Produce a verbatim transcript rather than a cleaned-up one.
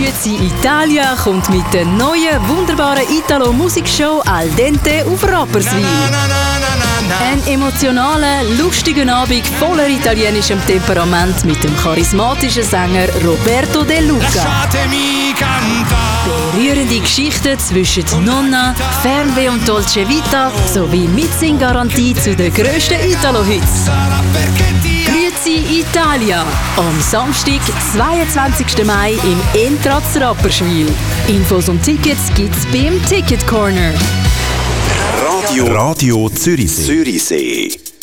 Grüezi Italia kommt mit der neuen, wunderbaren Italo-Musikshow Al Dente auf Rapperswil. Ein emotionaler, lustiger Abend voller italienischem Temperament mit dem charismatischen Sänger Roberto De Luca. Berührende Geschichten zwischen Nonna, Fernweh und Dolce Vita sowie Mitsing-Garantie zu den grössten Italo-Hits. Grüezi Italia am Samstag, zweiundzwanzigsten Mai im Entratz Rapperswil. Infos und Tickets gibt's beim Ticket Corner. Radio, Radio Zürichsee. Zürichsee.